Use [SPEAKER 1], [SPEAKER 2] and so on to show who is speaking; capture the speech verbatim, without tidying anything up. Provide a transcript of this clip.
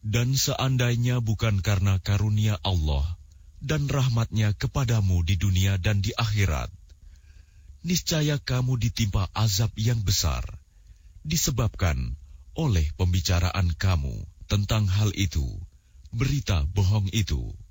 [SPEAKER 1] Dan seandainya bukan karena karunia Allah dan rahmat-Nya kepadamu di dunia dan di akhirat, niscaya kamu ditimpa azab yang besar, disebabkan oleh pembicaraan kamu tentang hal itu, berita bohong itu.